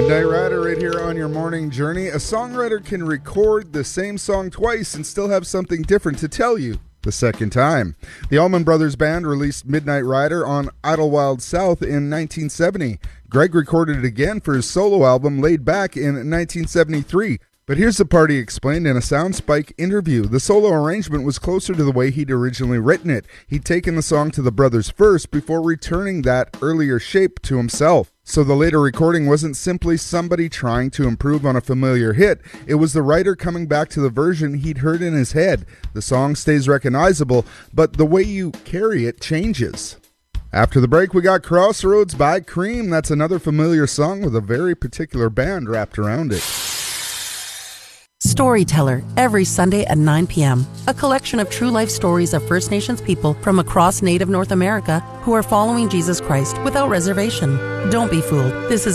Midnight Rider right here on your morning journey. A songwriter can record the same song twice and still have something different to tell you the second time. The Allman Brothers Band released Midnight Rider on Idlewild South in 1970. Greg recorded it again for his solo album Laid Back in 1973. But here's the part he explained in a Soundspike interview. The solo arrangement was closer to the way he'd originally written it. He'd taken the song to the brothers first before returning that earlier shape to himself. So the later recording wasn't simply somebody trying to improve on a familiar hit. It was the writer coming back to the version he'd heard in his head. The song stays recognizable, but the way you carry it changes. After the break, we got Crossroads by Cream. That's another familiar song with a very particular band wrapped around it. Storyteller, every Sunday at 9 p.m. A collection of true life stories of First Nations people from across Native North America who are following Jesus Christ without reservation. Don't be fooled. This is